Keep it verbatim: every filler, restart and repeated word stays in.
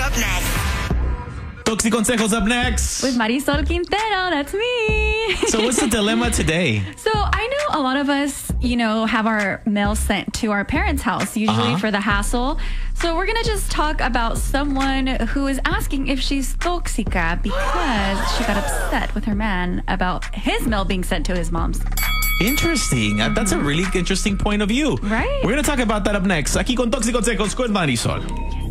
up next. Toxi Consejos up next. With Marisol Quintero, that's me. So what's the dilemma today? So I know a lot of us, you know, have our mail sent to our parents' house, usually Uh-huh. for the hassle. So we're going to just talk about someone who is asking if she's toxica because she got upset with her man about his mail being sent to his mom's. Interesting. Uh, That's a really interesting point of view. Right. We're going to talk about that up next. Aquí con Toxi Consejos con Marisol.